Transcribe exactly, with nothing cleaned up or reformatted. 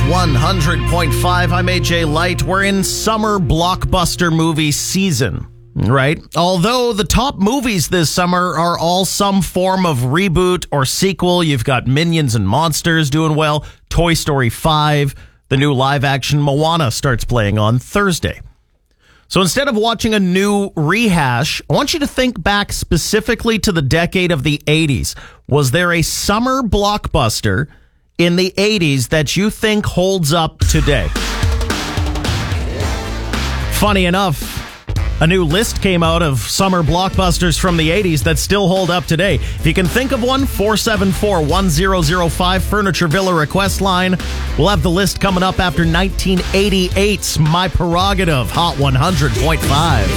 one hundred point five. I'm A J Light. We're in summer blockbuster movie season, right? Although the top movies this summer are all some form of reboot or sequel. You've got Minions and Monsters doing well. Toy Story five. The new live-action Moana starts playing on Thursday. So instead of watching a new rehash, I want you to think back specifically to the decade of the eighties. Was there a summer blockbuster in the eighties that you think holds up today? Funny enough, a new list came out of summer blockbusters from the eighties that still hold up today. If you can think of one, four seven four, one zero zero five, Furniture Villa request line. We'll have the list coming up after nineteen eighty-eight's My Prerogative, Hot one hundred point five.